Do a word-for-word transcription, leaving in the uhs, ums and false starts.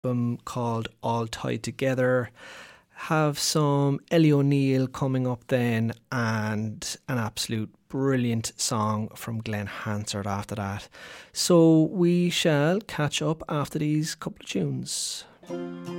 album called All Tied Together. Have some Ellie O'Neill coming up then, and an absolute brilliant song from Glenn Hansard after that. So we shall catch up after these couple of tunes.